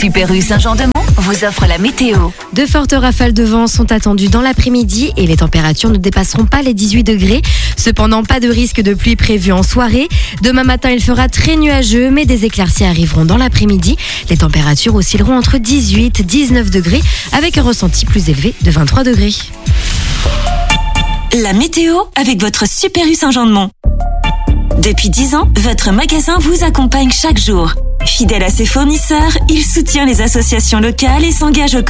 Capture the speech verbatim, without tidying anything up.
Super U Saint-Jean-de-Mont vous offre la météo. De fortes rafales de vent sont attendues dans l'après-midi et les températures ne dépasseront pas les dix-huit degrés. Cependant, pas de risque de pluie prévu en soirée. Demain matin, il fera très nuageux, mais des éclaircies arriveront dans l'après-midi. Les températures oscilleront entre dix-huit et dix-neuf degrés avec un ressenti plus élevé de vingt-trois degrés. La météo avec votre Super U Saint-Jean-de-Mont. Depuis dix ans, votre magasin vous accompagne chaque jour. Fidèle à ses fournisseurs, il soutient les associations locales et s'engage au